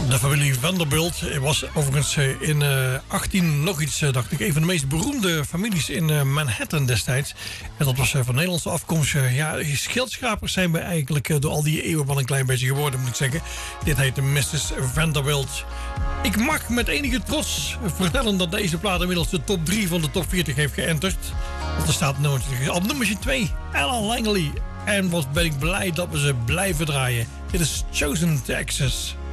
De familie Vanderbilt was overigens in 18 nog iets, dacht ik, een van de meest beroemde families in Manhattan destijds. En dat was van Nederlandse afkomst. Ja, schildschrapers zijn we eigenlijk door al die eeuwen wel een klein beetje geworden, moet ik zeggen. Dit heet de Mrs. Vanderbilt. Ik mag met enige trots vertellen dat deze plaat inmiddels de top 3 van de top 40 heeft geënterd. Want er staat op nummertje 2, Ella Langley. En wat ben ik blij dat we ze blijven draaien. Dit is Chosen Texas.